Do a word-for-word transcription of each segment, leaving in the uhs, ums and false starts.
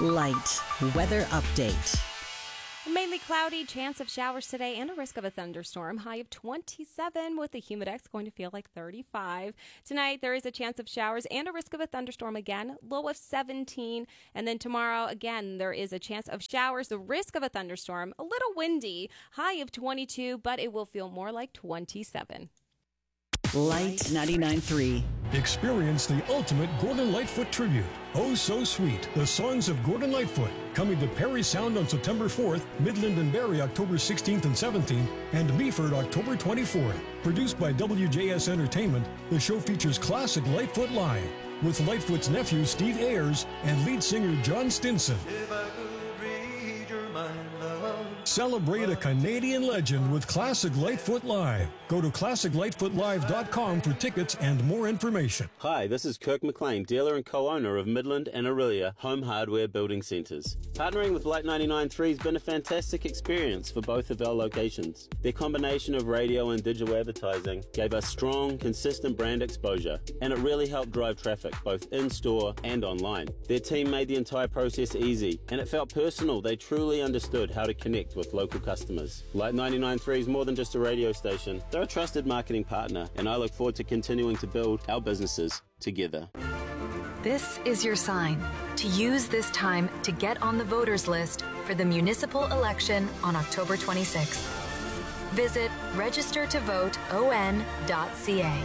Light weather update. Mainly cloudy, chance of showers today and a risk of a thunderstorm. High of twenty-seven with the humidex going to feel like thirty-five. Tonight there is a chance of showers and a risk of a thunderstorm again. Low of seventeen. And then tomorrow again there is a chance of showers, the risk of a thunderstorm. A little windy. High of twenty-two, but it will feel more like twenty-seven. Light ninety-nine point three. Experience the ultimate Gordon Lightfoot tribute. Oh So Sweet, the songs of Gordon Lightfoot. Coming to Parry Sound on September fourth, Midland and Barrie October sixteenth and seventeenth, and Meaford October twenty-fourth. Produced by W J S Entertainment, the show features classic Lightfoot live, with Lightfoot's nephew Steve Ayers and lead singer John Stinson. If I could read your mind, love. Celebrate a Canadian legend with Classic Lightfoot Live. Go to classic lightfoot live dot com for tickets and more information. Hi, this is Kirk McLean, dealer and co-owner of Midland and Aurelia Home Hardware Building Centres. Partnering with Light ninety-nine point three has been a fantastic experience for both of our locations. Their combination of radio and digital advertising gave us strong, consistent brand exposure, and it really helped drive traffic both in-store and online. Their team made the entire process easy, and it felt personal. They truly understood how to connect with local customers. Light ninety-nine point three is more than just a radio station. They're a trusted marketing partner, and I look forward to continuing to build our businesses together. This is your sign to use this time to get on the voters list for the municipal election on October twenty-sixth. Visit register to vote o n dot c a.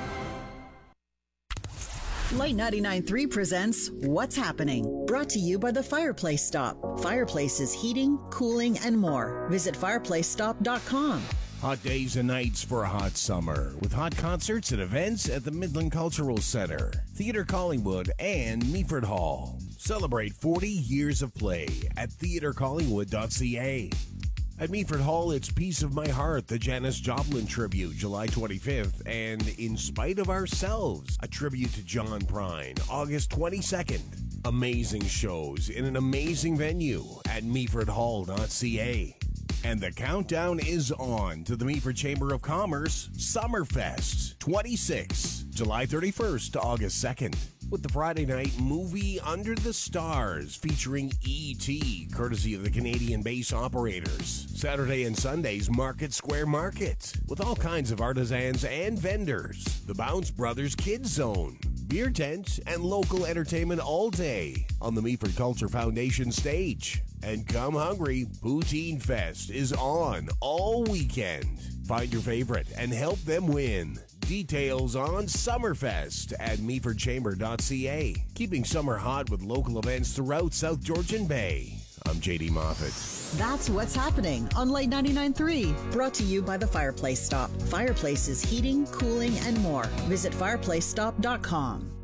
Light ninety-nine point three presents What's Happening, brought to you by the Fireplace Stop. Fireplaces, heating, cooling, and more. Visit fireplace stop dot com. Hot days and nights for a hot summer, with hot concerts and events at the Midland Cultural Center, Theatre Collingwood, and Meaford Hall. Celebrate forty years of play at theatre collingwood dot c a. At Meaford Hall, it's Piece of My Heart, the Janis Joplin tribute, July twenty-fifth, and In Spite of Ourselves, a tribute to John Prine, August twenty-second. Amazing shows in an amazing venue at meaford hall dot c a. And the countdown is on to the Meaford Chamber of Commerce Summerfest twenty-six, July thirty-first to August second. With the Friday night movie Under the Stars featuring E T, courtesy of the Canadian Base Operators. Saturday and Sundays, Market Square Market, with all kinds of artisans and vendors. The Bounce Brothers Kids Zone, beer tent, and local entertainment all day on the Meaford Culture Foundation stage. And come hungry, Poutine Fest is on all weekend. Find your favorite and help them win. Details on Summerfest at meaford chamber dot c a. Keeping summer hot with local events throughout South Georgian Bay. I'm J D Moffat. That's What's Happening on Light ninety-nine point three, brought to you by the Fireplace Stop. Fireplaces, heating, cooling, and more. Visit fireplace stop dot com.